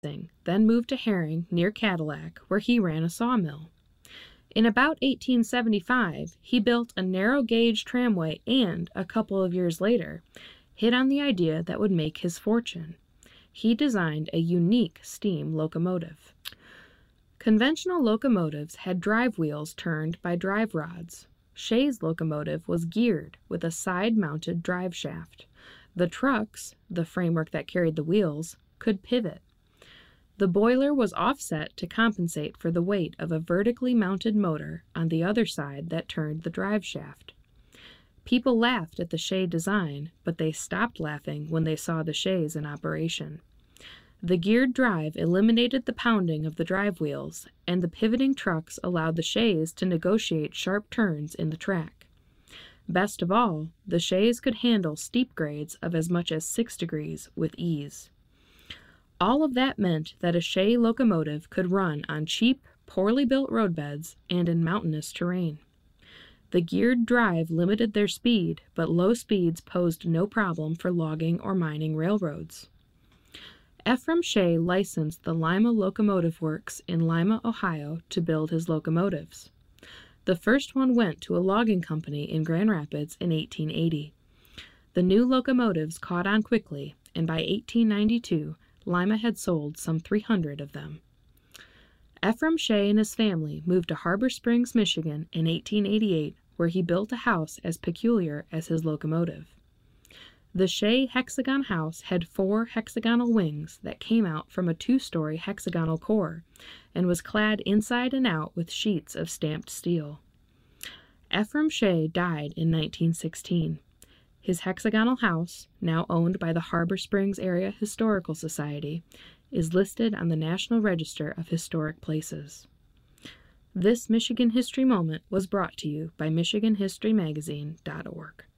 then moved to Herring near Cadillac, where he ran a sawmill. In about 1875, he built a narrow-gauge tramway and, a couple of years later, hit on the idea that would make his fortune. He designed a unique steam locomotive. Conventional locomotives had drive wheels turned by drive rods. Shay's locomotive was geared with a side-mounted drive shaft. The trucks, the framework that carried the wheels, could pivot. The boiler was offset to compensate for the weight of a vertically mounted motor on the other side that turned the drive shaft. People laughed at the Shay design, but they stopped laughing when they saw the Shays in operation. The geared drive eliminated the pounding of the drive wheels, and the pivoting trucks allowed the Shays to negotiate sharp turns in the track. Best of all, the Shays could handle steep grades of as much as 6 degrees with ease. All of that meant that a Shay locomotive could run on cheap, poorly built roadbeds and in mountainous terrain. The geared drive limited their speed, but low speeds posed no problem for logging or mining railroads. Ephraim Shay licensed the Lima Locomotive Works in Lima, Ohio, to build his locomotives. The first one went to a logging company in Grand Rapids in 1880. The new locomotives caught on quickly, and by 1892, Lima had sold some 300 of them. Ephraim Shay and his family moved to Harbor Springs, Michigan in 1888, where he built a house as peculiar as his locomotive. The Shay hexagon house had 4 hexagonal wings that came out from a 2-story hexagonal core and was clad inside and out with sheets of stamped steel. Ephraim Shay died in 1916. His hexagonal house, now owned by the Harbor Springs Area Historical Society, is listed on the National Register of Historic Places. This Michigan History Moment was brought to you by MichiganHistoryMagazine.org.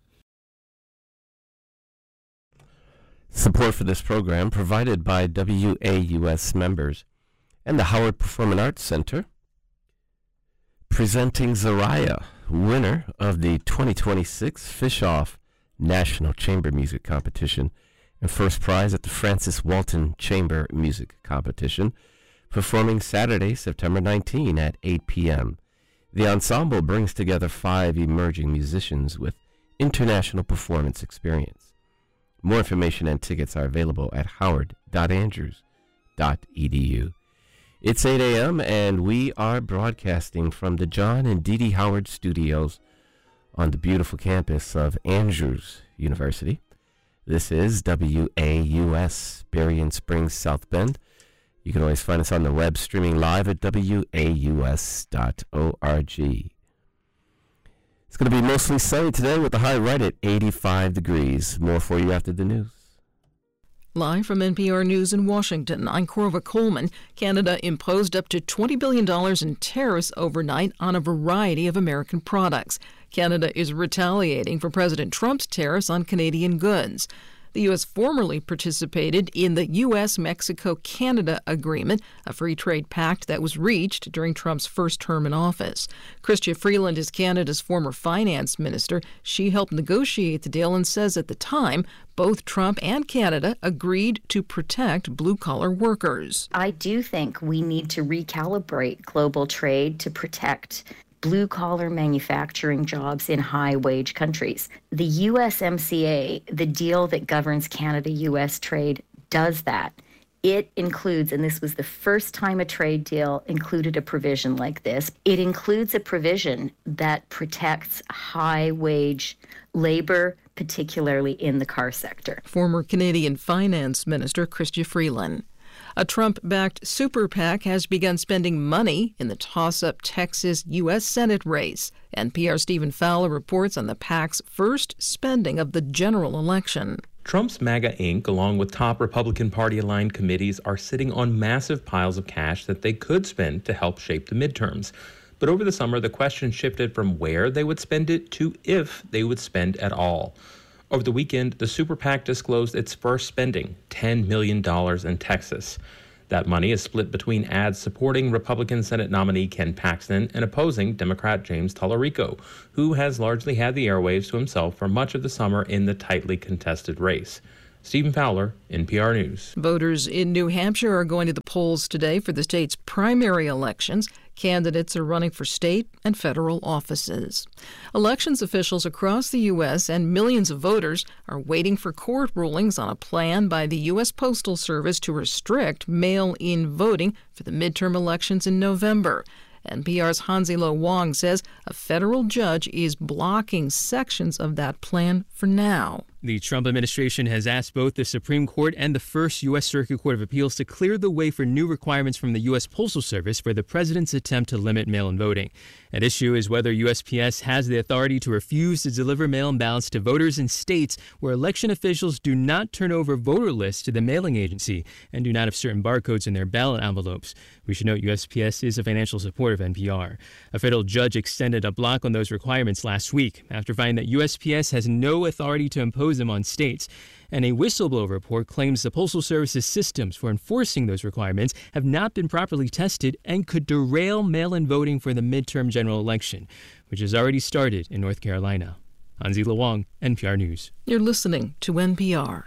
Support for this program provided by WAUS members and the Howard Performing Arts Center. Presenting Zariah, winner of the 2026 Fish-Off National Chamber Music Competition and first prize at the Francis Walton Chamber Music Competition, performing Saturday, September 19 at 8 p.m. The ensemble brings together 5 emerging musicians with international performance experience. More information and tickets are available at howard.andrews.edu. It's 8 a.m. and we are broadcasting from the John and Dee Dee Howard Studios on the beautiful campus of Andrews University. This is WAUS, Berrien Springs, South Bend. You can always find us on the web streaming live at waus.org. It's going to be mostly sunny today with the high right at 85 degrees. More for you after the news. Live from NPR News in Washington, I'm Corva Coleman. Canada imposed up to $20 billion in tariffs overnight on a variety of American products. Canada is retaliating for President Trump's tariffs on Canadian goods. The U.S. formerly participated in the U.S.-Mexico-Canada Agreement, a free trade pact that was reached during Trump's first term in office. Chrystia Freeland is Canada's former finance minister. She helped negotiate the deal and says at the time, both Trump and Canada agreed to protect blue-collar workers. I do think we need to recalibrate global trade to protect blue-collar manufacturing jobs in high-wage countries. The USMCA, the deal that governs Canada-U.S. trade, does that. It includes, and this was the first time a trade deal included a provision like this, it includes a provision that protects high-wage labor, particularly in the car sector. Former Canadian Finance Minister Chrystia Freeland. A Trump-backed super PAC has begun spending money in the toss-up Texas U.S. Senate race. NPR's Stephen Fowler reports on the PAC's first spending of the general election. Trump's MAGA Inc., along with top Republican Party-aligned committees, are sitting on massive piles of cash that they could spend to help shape the midterms. But over the summer, the question shifted from where they would spend it to if they would spend at all. Over the weekend, the Super PAC disclosed its first spending, $10 million in Texas. That money is split between ads supporting Republican Senate nominee Ken Paxton and opposing Democrat James Tallarico, who has largely had the airwaves to himself for much of the summer in the tightly contested race. Stephen Fowler, NPR News. Voters in New Hampshire are going to the polls today for the state's primary elections. Candidates are running for state and federal offices. Elections officials across the U.S. and millions of voters are waiting for court rulings on a plan by the U.S. Postal Service to restrict mail-in voting for the midterm elections in November. NPR's Hansi-Lo Wong says a federal judge is blocking sections of that plan for now. The Trump administration has asked both the Supreme Court and the First U.S. Circuit Court of Appeals to clear the way for new requirements from the U.S. Postal Service for the president's attempt to limit mail-in voting. At issue is whether USPS has the authority to refuse to deliver mail-in ballots to voters in states where election officials do not turn over voter lists to the mailing agency and do not have certain barcodes in their ballot envelopes. We should note USPS is a financial supporter of NPR. A federal judge extended a block on those requirements last week after finding that USPS has no authority to impose them on states. And a whistleblower report claims the Postal Service's systems for enforcing those requirements have not been properly tested and could derail mail-in voting for the midterm general election, which has already started in North Carolina. Hansi-Lo Wong, NPR News. You're listening to NPR.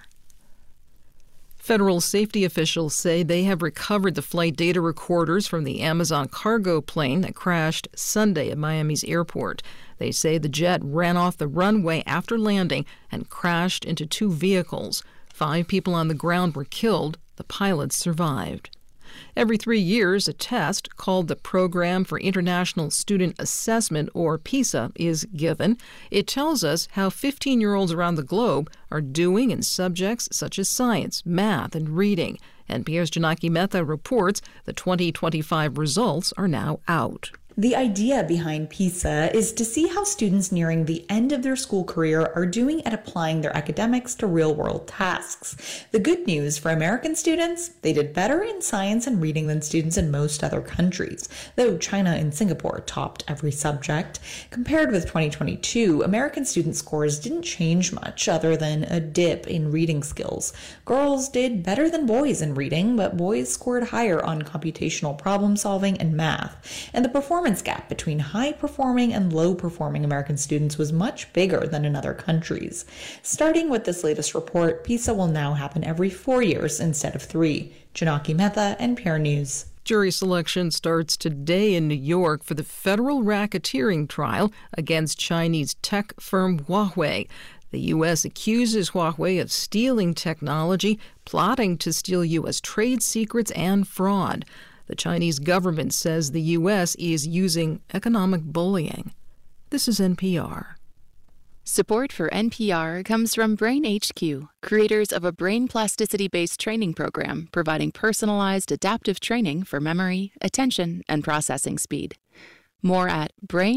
Federal safety officials say they have recovered the flight data recorders from the Amazon cargo plane that crashed Sunday at Miami's airport. They say the jet ran off the runway after landing and crashed into two vehicles. 5 people on the ground were killed. The pilots survived. Every 3 years, a test called the Program for International Student Assessment, or PISA, is given. It tells us how 15-year-olds around the globe are doing in subjects such as science, math, and reading. NPR's Janaki Mehta reports the 2025 results are now out. The idea behind PISA is to see how students nearing the end of their school career are doing at applying their academics to real-world tasks. The good news for American students, they did better in science and reading than students in most other countries, though China and Singapore topped every subject. Compared with 2022, American student scores didn't change much other than a dip in reading skills. Girls did better than boys in reading, but boys scored higher on computational problem solving and math, and the performance gap between high-performing and low-performing American students was much bigger than in other countries. Starting with this latest report, PISA will now happen every 4 years instead of 3. Janaki Mehta, NPR News. Jury selection starts today in New York for the federal racketeering trial against Chinese tech firm Huawei. The U.S. accuses Huawei of stealing technology, plotting to steal U.S. trade secrets, and fraud. The Chinese government says the U.S. is using economic bullying. This is NPR. Support for NPR comes from Brain HQ, creators of a brain plasticity-based training program providing personalized adaptive training for memory, attention, and processing speed. More at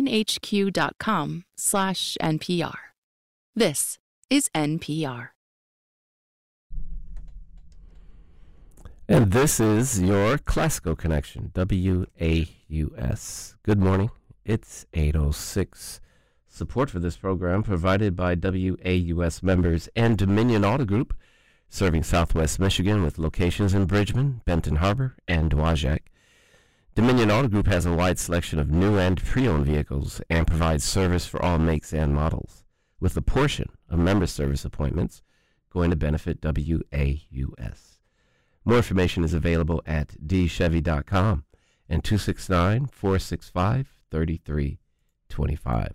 brainhq.com/NPR. This is NPR. And this is your Classical Connection, WAUS. Good morning. It's 8:06. Support for this program provided by WAUS members and Dominion Auto Group, serving Southwest Michigan with locations in Bridgman, Benton Harbor, and Dowagiac. Dominion Auto Group has a wide selection of new and pre-owned vehicles and provides service for all makes and models, with a portion of member service appointments going to benefit WAUS. More information is available at dchevy.com and 269-465-3325.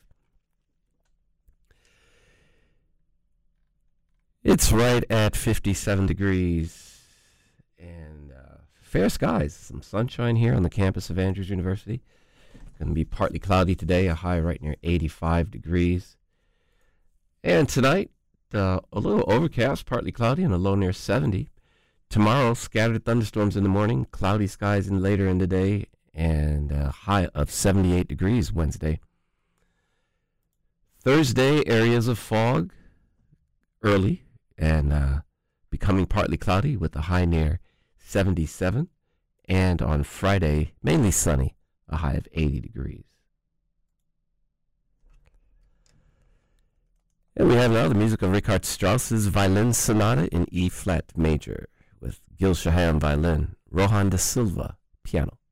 It's right at 57 degrees and fair skies. Some sunshine here on the campus of Andrews University. Going to be partly cloudy today, a high right near 85 degrees. And tonight, a little overcast, partly cloudy, and a low near 70. Tomorrow, scattered thunderstorms in the morning, cloudy skies later in the day, and a high of 78 degrees Wednesday. Thursday, areas of fog early and becoming partly cloudy with a high near 77. And on Friday, mainly sunny, a high of 80 degrees. And we have now the music of Richard Strauss's Violin Sonata in E-flat major, with Gil Shahan violin, Rohan da Silva piano.